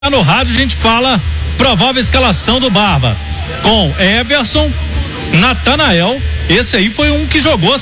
No rádio a gente fala provável escalação do Barba com Everson, Natanael. Esse aí foi um que jogou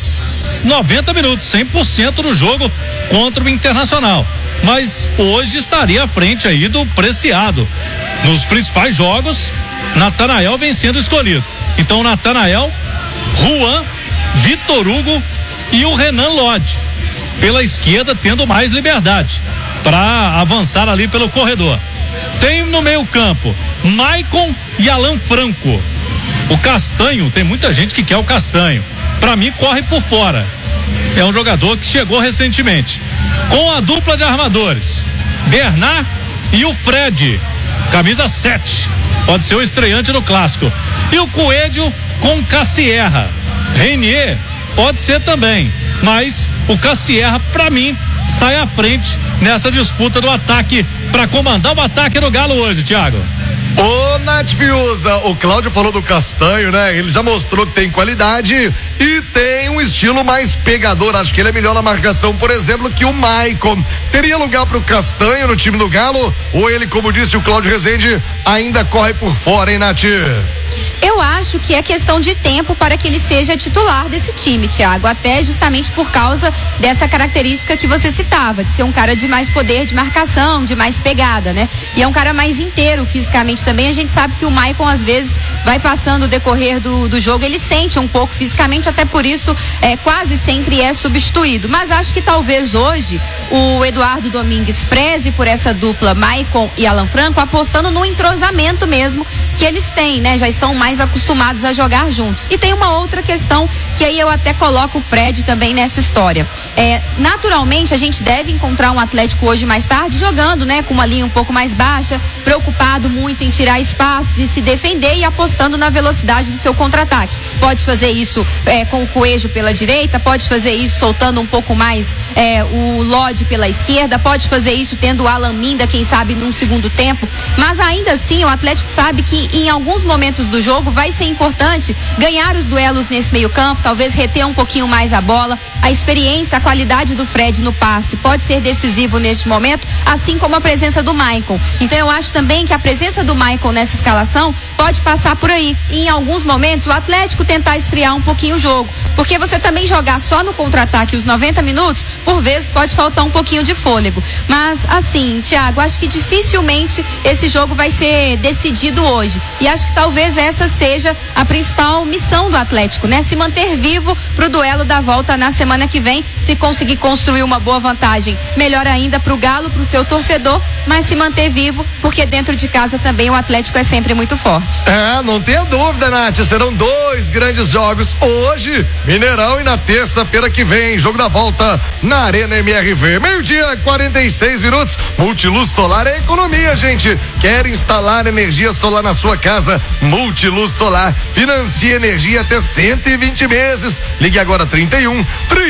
90 minutos, 100% do jogo contra o Internacional, mas hoje estaria à frente aí do Preciado. Nos principais jogos, Natanael vem sendo escolhido. Então Natanael, Juan, Vitor Hugo e o Renan Lodge pela esquerda, tendo mais liberdade para avançar ali pelo corredor. Tem no meio campo Maicon e Alan Franco. O Castanho, tem muita gente que quer o Castanho, pra mim corre por fora, é um jogador que chegou recentemente. Com a dupla de armadores, Bernard e o Fred, camisa 7, pode ser o estreante no clássico. E o Coelho com Cassierra. Renier pode ser também, mas o Cassierra pra mim sai à frente nessa disputa do ataque, para comandar o ataque do Galo hoje, Thiago. Ô, Nath Fiuza, o Cláudio falou do Castanho, né? Ele já mostrou que tem qualidade e tem um estilo mais pegador. Acho que ele é melhor na marcação, por exemplo, que o Maicon. Teria lugar pro Castanho no time do Galo? Ou ele, como disse o Cláudio Rezende, ainda corre por fora, hein, Nath? Eu acho que é questão de tempo para que ele seja titular desse time, Thiago, até justamente por causa dessa característica que você citava, de ser um cara de mais poder de marcação, de mais pegada, né? E é um cara mais inteiro fisicamente também. A gente sabe que o Maicon às vezes vai passando o decorrer do jogo, ele sente um pouco fisicamente, até por isso quase sempre é substituído. Mas acho que talvez hoje o Eduardo Domingues preze por essa dupla Maicon e Alan Franco, apostando no entrosamento mesmo que eles têm, né? Já estão mais acostumados a jogar juntos. E tem uma outra questão que aí eu até coloco o Fred também nessa história. Naturalmente a gente deve encontrar um Atlético hoje mais tarde jogando, né, com uma linha um pouco mais baixa, preocupado muito em tirar espaços e se defender e apostando na velocidade do seu contra-ataque. Pode fazer isso com o Coelho pela direita, pode fazer isso soltando um pouco mais o Lodge pela esquerda, pode fazer isso tendo o Alan Minda, quem sabe num segundo tempo, mas ainda assim o Atlético sabe que em alguns momentos do jogo vai ser importante ganhar os duelos nesse meio campo, talvez reter um pouquinho mais a bola. A experiência, a qualidade do Fred no passe pode ser decisivo neste momento, assim como a presença do Maicon. Então eu acho também que a presença do Maicon nessa escalação pode passar por aí. E em alguns momentos o Atlético tentar esfriar um pouquinho o jogo, porque você também jogar só no contra-ataque os 90 minutos, por vezes pode faltar um pouquinho de fôlego. Mas assim, Thiago, acho que dificilmente esse jogo vai ser decidido hoje. E acho que talvez essa seja a principal missão do Atlético, né? Se manter vivo pro duelo da volta na semana que vem. Se conseguir construir uma boa vantagem, melhor ainda pro Galo, pro seu torcedor, mas se manter vivo, porque dentro de casa também o Atlético é sempre muito forte. Não tenha dúvida, Nath, serão 2 grandes jogos hoje, Mineirão, e na terça-feira que vem, jogo da volta na Arena MRV, 12:46. Multiluz Solar é economia, gente. Quer instalar energia solar na sua casa? Multiluz Solar financia energia até 120 meses. Ligue agora 31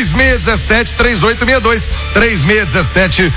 3617 3862 3617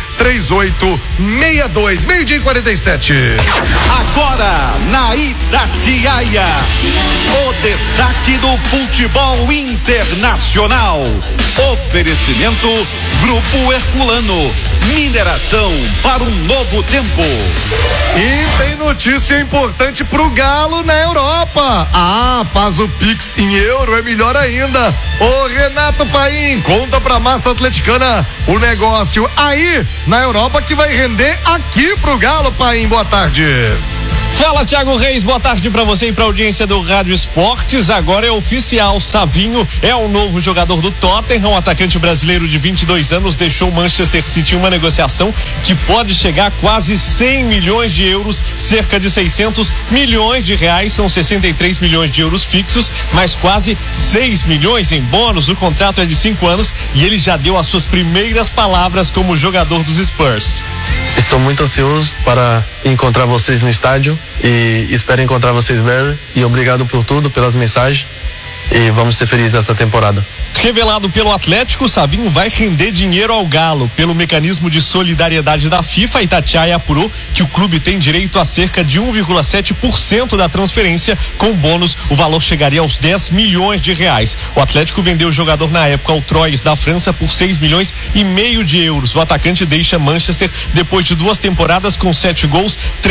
3862. 12:47. Agora na Itatiaia, o destaque do futebol internacional. Oferecimento Grupo Herculano, mineração para um novo tempo. E tem notícia importante pro Galo na Europa. Faz o Pix em euro, é melhor ainda. Ô Renato Paim, conta pra massa atleticana o negócio aí na Europa que vai render aqui pro Galo, Paim. Boa tarde. Fala, Thiago Reis, boa tarde pra você e pra audiência do Rádio Esportes. Agora é oficial, Savinho é o novo jogador do Tottenham. O atacante brasileiro de 22 anos deixou o Manchester City em uma negociação que pode chegar a quase 100 milhões de euros, cerca de 600 milhões de reais, são 63 milhões de euros fixos, mas quase 6 milhões em bônus. O contrato é de 5 anos e ele já deu as suas primeiras palavras como jogador dos Spurs. Estou muito ansioso para encontrar vocês no estádio e espero encontrar vocês breve. E obrigado por tudo, pelas mensagens. e vamos ser felizes essa temporada. Revelado pelo Atlético, Savinho vai render dinheiro ao Galo. Pelo mecanismo de solidariedade da FIFA, a Itatiaia apurou que o clube tem direito a cerca de 1,7% da transferência. Com bônus, o valor chegaria aos 10 milhões de reais. O Atlético vendeu o jogador na época ao Troyes da França por 6 milhões e meio de euros. O atacante deixa Manchester depois de 2 temporadas com 7 gols,